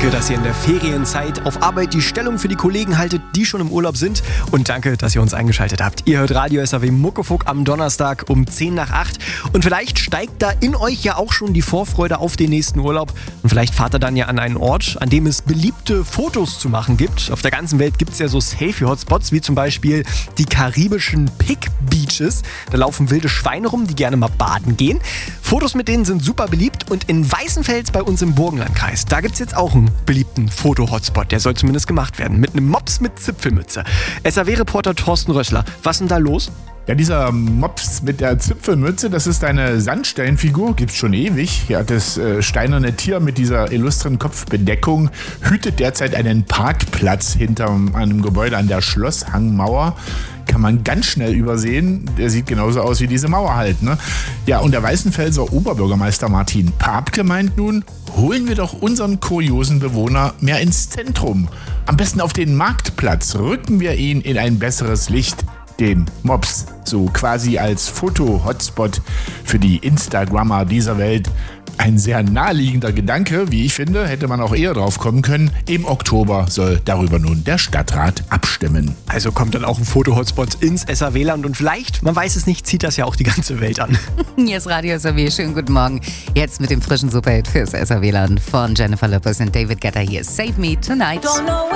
Danke, dass ihr in der Ferienzeit auf Arbeit die Stellung für die Kollegen haltet, die schon im Urlaub sind. Und danke, dass ihr uns eingeschaltet habt. Ihr hört Radio SAW Muckefuck am Donnerstag um 7:50. Und vielleicht steigt da in euch ja auch schon die Vorfreude auf den nächsten Urlaub. Und vielleicht fahrt ihr dann ja an einen Ort, an dem es beliebte Fotos zu machen gibt. Auf der ganzen Welt gibt es ja so Selfie-Hotspots, wie zum Beispiel die karibischen Pig-Beaches. Da laufen wilde Schweine rum, die gerne mal baden gehen. Fotos mit denen sind super beliebt. Und in Weißenfels bei uns im Burgenlandkreis, da gibt es jetzt auch einen beliebten Foto-Hotspot. Der soll zumindest gemacht werden. Mit einem Mops mit Zipfelmütze. SAW-Reporter Thorsten Rössler. Was ist denn da los? Ja, dieser Mops mit der Zipfelmütze, das ist eine Sandsteinfigur, gibt's schon ewig. Ja, das steinerne Tier mit dieser illustren Kopfbedeckung hütet derzeit einen Parkplatz hinter einem Gebäude an der Schlosshangmauer. Kann man ganz schnell übersehen. Der sieht genauso aus wie diese Mauer halt, ne? Ja, und der Weißenfelser Oberbürgermeister Martin Papke meint nun, holen wir doch unseren kuriosen Bewohner mehr ins Zentrum. Am besten auf den Marktplatz, rücken wir ihn in ein besseres Licht. Den Mops, so quasi als Foto-Hotspot für die Instagrammer dieser Welt. Ein sehr naheliegender Gedanke, wie ich finde, hätte man auch eher drauf kommen können. Im Oktober soll darüber nun der Stadtrat abstimmen. Also kommt dann auch ein Foto-Hotspot ins SAW-Land und vielleicht, man weiß es nicht, zieht das ja auch die ganze Welt an. Hier ist Radio SAW, schönen guten Morgen. Jetzt mit dem frischen Superhit fürs SAW-Land von Jennifer Lopez und David Guetta hier. Save Me Tonight.